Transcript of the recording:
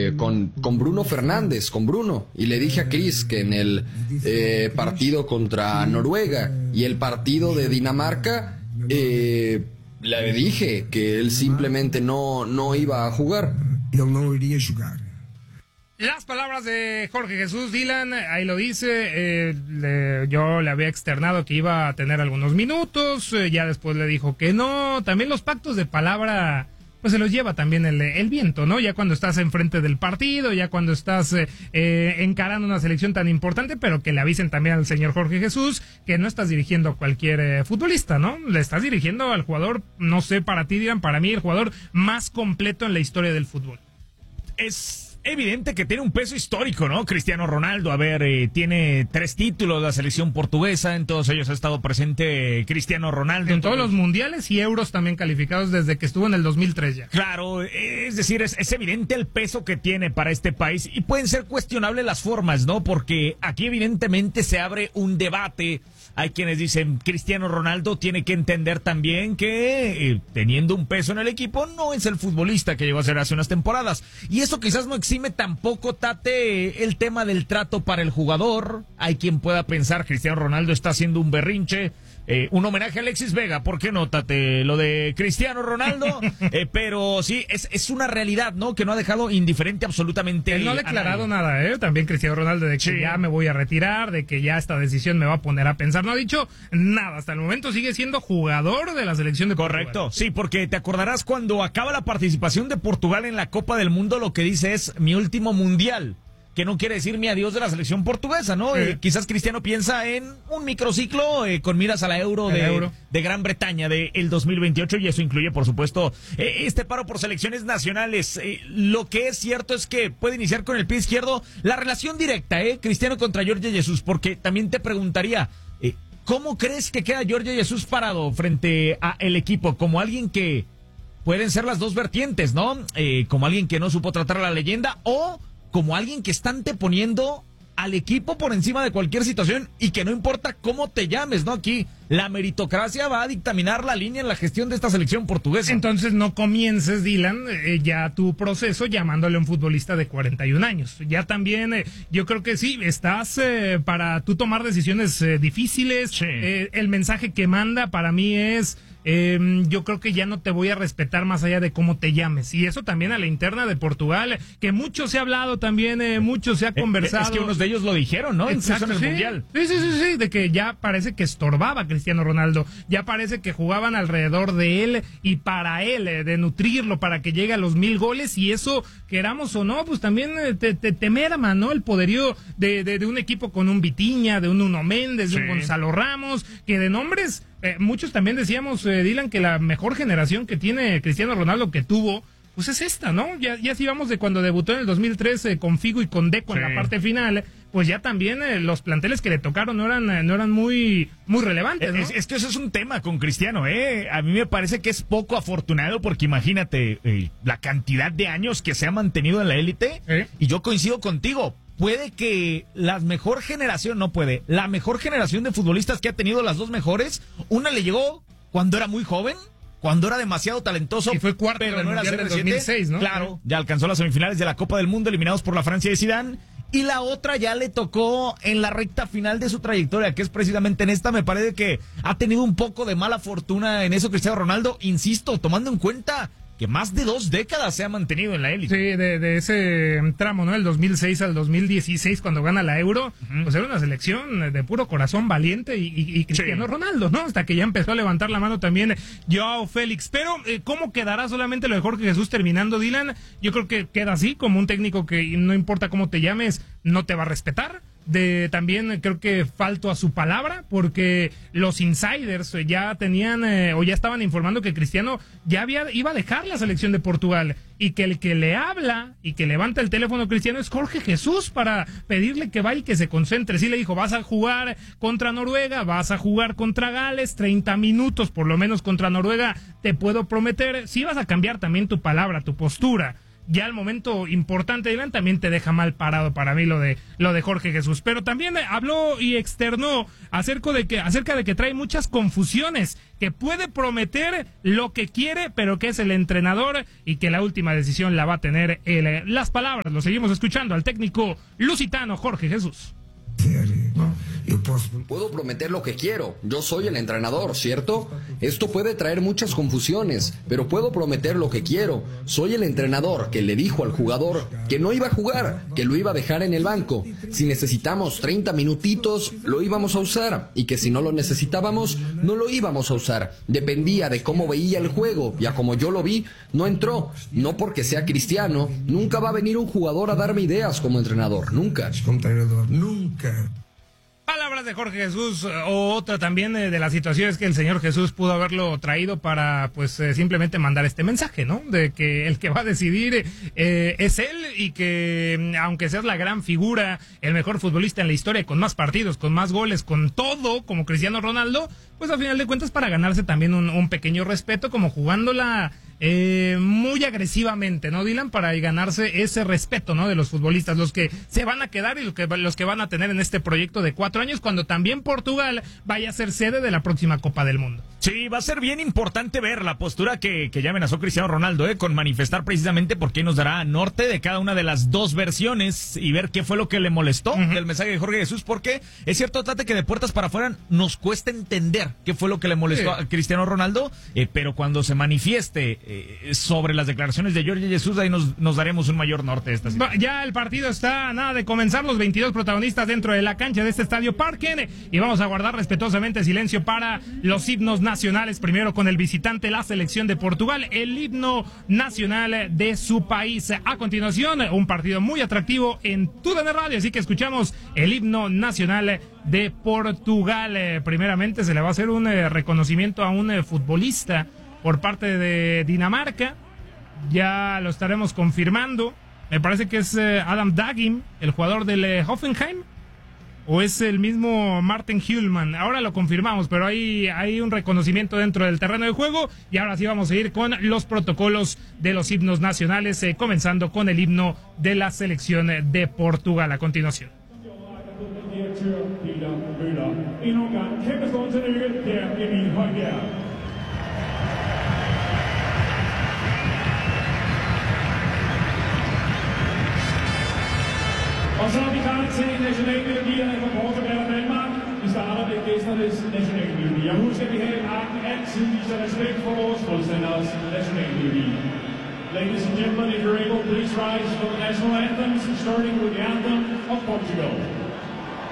con Bruno Fernández, con Bruno, y le dije a Cris que en el partido contra Noruega y el partido de Dinamarca, le dije que él simplemente no iba a jugar. Las palabras de Jorge Jesús, Dylan, ahí lo dice, yo le había externado que iba a tener algunos minutos, ya después le dijo que no. También los pactos de palabra, pues se los lleva también el viento, ¿no? Ya cuando estás enfrente del partido, ya cuando estás encarando una selección tan importante, pero que le avisen también al señor Jorge Jesús que no estás dirigiendo a cualquier futbolista, ¿no? Le estás dirigiendo al jugador, no sé, para ti, Dylan, para mí el jugador más completo en la historia del fútbol. Es evidente que tiene un peso histórico, ¿no? Cristiano Ronaldo, a ver, tiene 3 títulos de la selección portuguesa, en todos ellos ha estado presente Cristiano Ronaldo. En todos los mundiales y euros también calificados desde que estuvo en el 2003 ya. Claro, es decir, es evidente el peso que tiene para este país y pueden ser cuestionables las formas, ¿no? Porque aquí evidentemente se abre un debate. Hay quienes dicen Cristiano Ronaldo tiene que entender también que teniendo un peso en el equipo no es el futbolista que llegó a ser hace unas temporadas. Y eso quizás no exime tampoco, Tate, el tema del trato para el jugador. Hay quien pueda pensar Cristiano Ronaldo está haciendo un berrinche. Un homenaje a Alexis Vega, ¿por qué no, Tate? Lo de Cristiano Ronaldo, pero sí, es una realidad, ¿no? Que no ha dejado indiferente absolutamente. Él no ha declarado nada, También Cristiano Ronaldo de que ya me voy a retirar, de que ya esta decisión me va a poner a pensar. No ha dicho nada, hasta el momento sigue siendo jugador de la selección de Portugal. Correcto, sí, porque te acordarás cuando acaba la participación de Portugal en la Copa del Mundo, lo que dice es mi último mundial. Que no quiere decir mi adiós de la selección portuguesa, ¿no? Quizás Cristiano piensa en un microciclo con miras a la Euro de Gran Bretaña del 2028 y eso incluye, por supuesto, este paro por selecciones nacionales. Lo que es cierto es que puede iniciar con el pie izquierdo la relación directa, Cristiano contra Jorge Jesús, porque también te preguntaría, ¿cómo crees que queda Jorge Jesús parado frente a el equipo? Como alguien que pueden ser las dos vertientes, ¿no? Como alguien que no supo tratar a la leyenda o como alguien que está anteponiendo al equipo por encima de cualquier situación y que no importa cómo te llames, ¿no? Aquí la meritocracia va a dictaminar la línea en la gestión de esta selección portuguesa. Entonces no comiences, Dylan, ya tu proceso llamándole a un futbolista de 41 años. Ya también, yo creo que sí, estás para tú tomar decisiones difíciles. Sí. El mensaje que manda para mí es... yo creo que ya no te voy a respetar más allá de cómo te llames. Y eso también a la interna de Portugal, que mucho se ha hablado también, mucho se ha conversado. Es que unos de ellos lo dijeron, ¿no? Exacto, incluso en el Mundial. Sí, de que ya parece que estorbaba Cristiano Ronaldo. Ya parece que jugaban alrededor de él y para él, de nutrirlo para que llegue a los 1000 goles. Y eso, queramos o no, pues también te merma, ¿no? El poderío de un equipo con un Vitinha, de un Nuno Méndez, de un Gonzalo Ramos, que de nombres... muchos también decíamos, Dylan, que la mejor generación que tiene Cristiano Ronaldo que tuvo, pues es esta, ¿no? Ya sí vamos de cuando debutó en el 2003 con Figo y con Deco en la parte final, pues ya también los planteles que le tocaron no eran muy relevantes, ¿no? Es que eso es un tema con Cristiano, A mí me parece que es poco afortunado porque imagínate la cantidad de años que se ha mantenido en la élite y yo coincido contigo. Puede que la mejor generación de futbolistas que ha tenido, las dos mejores, una le llegó cuando era muy joven, cuando era demasiado talentoso, y fue cuarto pero en el no era Mundial del 2006, ¿no? Claro, ya alcanzó las semifinales de la Copa del Mundo, eliminados por la Francia de Zidane, y la otra ya le tocó en la recta final de su trayectoria, que es precisamente en esta. Me parece que ha tenido un poco de mala fortuna en eso Cristiano Ronaldo, insisto, tomando en cuenta que más de 2 décadas se ha mantenido en la élite. Sí, de ese tramo, ¿no? Del 2006 al 2016, cuando gana la Euro, pues era una selección de puro corazón valiente y Cristiano Ronaldo, ¿no? Hasta que ya empezó a levantar la mano también Joao Félix. Pero, ¿cómo quedará solamente lo de Jorge Jesús terminando, Dylan? Yo creo que queda así, como un técnico que no importa cómo te llames, no te va a respetar. También creo que faltó a su palabra, porque los insiders ya tenían o ya estaban informando que Cristiano ya iba a dejar la selección de Portugal y que el que le habla y que levanta el teléfono a Cristiano es Jorge Jesús para pedirle que vaya y que se concentre. Sí le dijo, vas a jugar contra Noruega, vas a jugar contra Gales, 30 minutos por lo menos contra Noruega, te puedo prometer, sí vas a cambiar también tu palabra, tu postura. ya el momento importante, Dylan, también te deja mal parado para mí lo de Jorge Jesús. Pero también habló y externó acerca de que trae muchas confusiones, que puede prometer lo que quiere, pero que es el entrenador y que la última decisión la va a tener él. Las palabras, lo seguimos escuchando al técnico lusitano Jorge Jesús. Puedo prometer lo que quiero, yo soy el entrenador, ¿cierto? Esto puede traer muchas confusiones, pero puedo prometer lo que quiero. Soy el entrenador que le dijo al jugador que no iba a jugar, que lo iba a dejar en el banco. Si necesitamos 30 minutitos, lo íbamos a usar, y que si no lo necesitábamos, no lo íbamos a usar. Dependía de cómo veía el juego, y a como yo lo vi, no entró. No porque sea Cristiano, nunca va a venir un jugador a darme ideas como entrenador, nunca. Palabras de Jorge Jesús, o otra también de las situaciones que el Señor Jesús pudo haberlo traído para pues simplemente mandar este mensaje, ¿no? De que el que va a decidir es él, y que aunque seas la gran figura, el mejor futbolista en la historia, con más partidos, con más goles, con todo, como Cristiano Ronaldo, pues al final de cuentas para ganarse también un pequeño respeto, como jugándola muy agresivamente, ¿no, Dylan? Para ganarse ese respeto, ¿no? De los futbolistas, los que se van a quedar y los que van a tener en este proyecto de 4 años, cuando también Portugal vaya a ser sede de la próxima Copa del Mundo. Sí, va a ser bien importante ver la postura que ya amenazó Cristiano Ronaldo, con manifestar precisamente por qué nos dará norte de cada una de las dos versiones y ver qué fue lo que le molestó del mensaje de Jorge Jesús, porque es cierto, Tate, que de puertas para afuera nos cuesta entender qué fue lo que le molestó a Cristiano Ronaldo, pero cuando se manifieste sobre las declaraciones de Jorge Jesús, ahí nos daremos un mayor norte de esta situación. Ya el partido está a nada de comenzar, los 22 protagonistas dentro de la cancha de este estadio Parken, y vamos a guardar respetuosamente silencio para los himnos nacionales, primero con el visitante, la selección de Portugal, el himno nacional de su país. A continuación, un partido muy atractivo en TUDN Radio, así que escuchamos el himno nacional de Portugal. Primeramente se le va a hacer un reconocimiento a un futbolista por parte de Dinamarca, ya lo estaremos confirmando. Me parece que es Adam Dagim, el jugador del Hoffenheim, o es el mismo Martin Hjulman. Ahora lo confirmamos, pero hay un reconocimiento dentro del terreno de juego. Y ahora sí vamos a ir con los protocolos de los himnos nacionales, comenzando con el himno de la selección de Portugal a continuación. Og så er vi klar til nationalmelodierne fra Portugal og Danmark. Vi starter med gæsternes nationalmelodi. Og husk, at vi her i parken altid viser respekt for vores modstanders nationalmelodi. Ladies and gentlemen, if you're able, please rise for the national anthems, starting with the anthem of Portugal.